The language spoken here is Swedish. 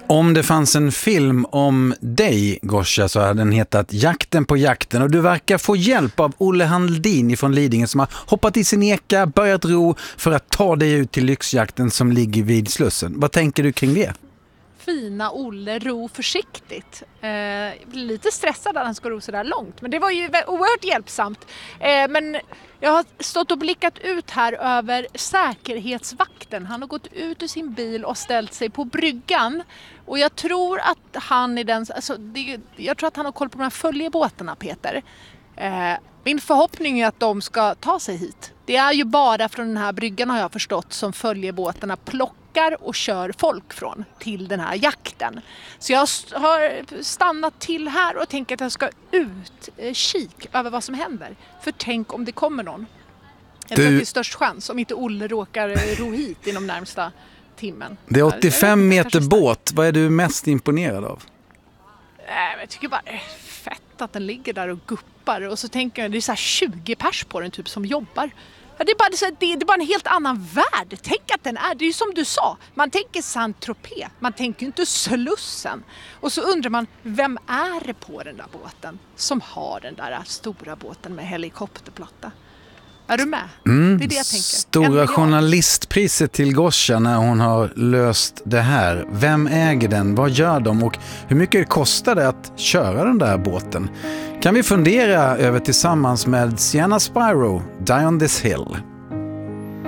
Om det fanns en film om dig, Goscha, så hade den hetat Jakten på jakten. Och du verkar få hjälp av Olle Handlin från Lidingö som har hoppat i sin eka, börjat ro för att ta dig ut till lyxjakten som ligger vid Slussen. Vad tänker du kring det? Fina Olle, ro försiktigt. Lite stressad att han ska ro så där långt. Men det var ju oerhört hjälpsamt. Men jag har stått och blickat ut här över säkerhetsvakten. Han har gått ut ur sin bil och ställt sig på bryggan. Och jag tror att han är den... Alltså, jag tror att han har koll på de här följebåtarna, Peter. Min förhoppning är att de ska ta sig hit. Det är ju bara från den här bryggan, har jag förstått, som följebåtarna plockar och kör folk från till den här jakten. Så jag har stannat till här och tänker att jag ska utkik över vad som händer. För tänk om det kommer någon. Jag tror att det är störst chans om inte Olle råkar ro hit inom närmsta timmen. Det är 85 meter båt. Vad är du mest imponerad av? Jag tycker bara det är fett att den ligger där och guppar. Och så tänker jag, det är så här 20 pers på den typ som jobbar. Ja, det är bara en helt annan värld. Tänk att den är, det är ju som du sa. Man tänker Saint-Tropez, man tänker inte Slussen. Och så undrar man, vem är det på den där båten som har den där stora båten med helikopterplatta? Är du med? Det är det jag tänker. Stora journalistpriset till Goscha när hon har löst det här. Vem äger den? Vad gör de? Och hur mycket kostar det att köra den där båten? Kan vi fundera över tillsammans med Sienna Spyro, Die on this Hill.